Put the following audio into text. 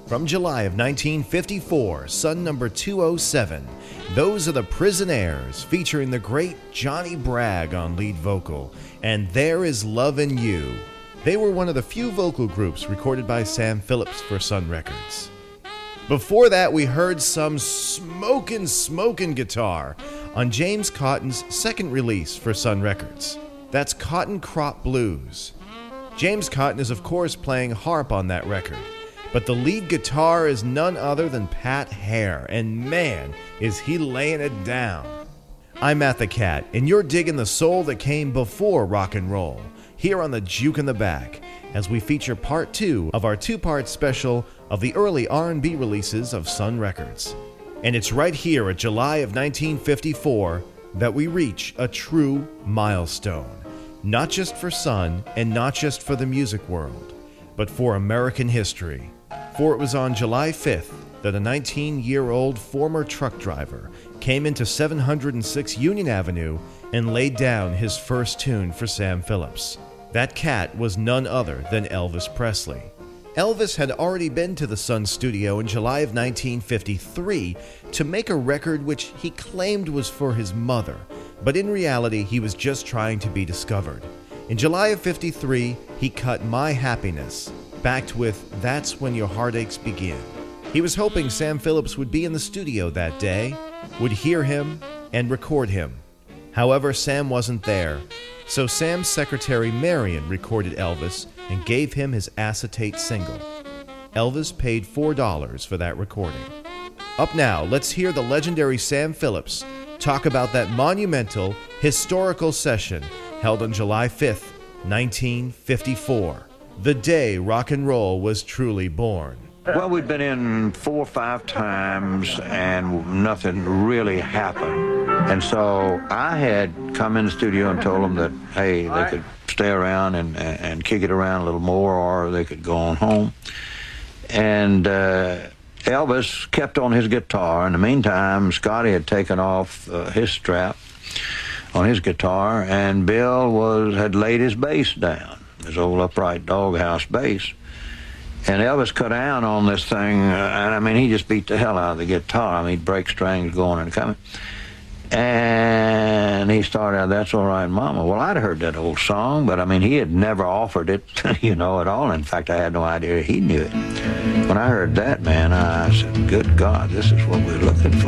From July of 1954, Sun number 207, those are the Prisonaires, featuring the great Johnny Bragg on lead vocal, and There Is Love in You. They were one of the few vocal groups recorded by Sam Phillips for Sun Records. Before that, we heard some smokin' guitar on James Cotton's second release for Sun Records. That's Cotton Crop Blues. James Cotton is of course playing harp on that record, but the lead guitar is none other than Pat Hare, and man, is he laying it down. I'm Matt the Cat, and you're digging the soul that came before rock and roll, here on the Juke in the Back, as we feature part 2 of our 2-part special of the early R&B releases of Sun Records. And it's right here at July of 1954 that we reach a true milestone, not just for Sun and not just for the music world, but for American history. For it was on July 5th that a 19-year-old former truck driver came into 706 Union Avenue and laid down his first tune for Sam Phillips. That cat was none other than Elvis Presley. Elvis had already been to the Sun studio in July of 1953 to make a record which he claimed was for his mother, but in reality he was just trying to be discovered. In July of 53, he cut My Happiness, backed with That's When Your Heartaches Begin. He was hoping Sam Phillips would be in the studio that day, would hear him, and record him. However, Sam wasn't there, so Sam's secretary Marion recorded Elvis and gave him his acetate single. Elvis paid $4 for that recording. Up now, let's hear the legendary Sam Phillips talk about that monumental, historical session held on July 5th, 1954, the day rock and roll was truly born. Well, we'd been in 4 or 5 times and nothing really happened. And so I had come in the studio and told them that, hey, they could stay around and kick it around a little more, or they could go on home. And Elvis kept on his guitar. In the meantime, Scotty had taken off his strap on his guitar, and Bill had laid his bass down, his old upright doghouse bass. And Elvis cut down on this thing, and I mean, he just beat the hell out of the guitar. I mean, he'd break strings going and coming. And he started out, That's All Right, Mama. Well, I'd heard that old song, but I mean, he had never offered it, at all. In fact, I had no idea he knew it. When I heard that, man, I said, good God, this is what we're looking for.